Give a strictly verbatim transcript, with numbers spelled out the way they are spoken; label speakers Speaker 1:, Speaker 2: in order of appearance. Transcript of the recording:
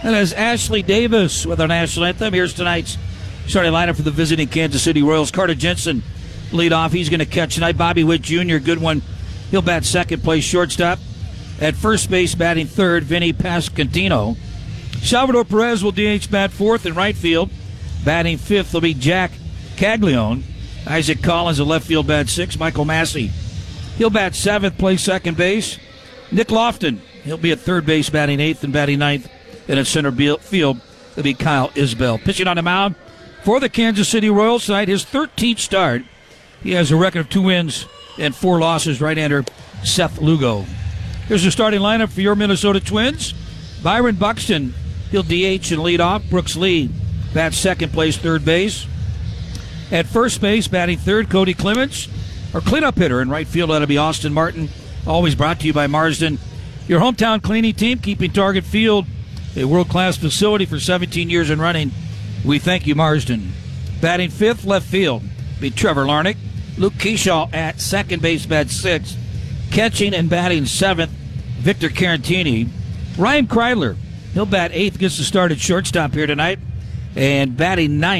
Speaker 1: That is Ashley Davis with our national anthem. Here's tonight's starting lineup for the visiting Kansas City Royals. Carter Jensen lead off. He's going to catch tonight. Bobby Witt Junior, good one. He'll bat second, play shortstop. At first base, batting third, Vinny Pascantino. Salvador Perez will D H bat fourth in right field. Batting fifth will be Jack Caglione. Isaac Collins at left field, bat six. Michael Massey, he'll bat seventh, play second base. Nick Lofton, he'll be at third base, batting eighth, and batting ninth. And at center field will be Kyle Isbell. Pitching on the mound for the Kansas City Royals tonight, his thirteenth start. He has a record of two wins and four losses. Right-hander Seth Lugo. Here's the starting lineup for your Minnesota Twins. Byron Buxton, he'll D H and lead off. Brooks Lee bats second, plays third base. At first base, batting third, Cody Clemens. Our cleanup hitter in right field, that'll be Austin Martin. Always brought to you by Marsden, your hometown cleaning team, keeping Target Field a world-class facility for seventeen years and running. We thank you, Marsden. Batting fifth, left field, be Trevor Larnach. Luke Keyshaw at second base, bat sixth. Catching and batting seventh, Victor Carantini. Ryan Kreidler, he'll bat eighth, gets the start at shortstop here tonight. And batting ninth,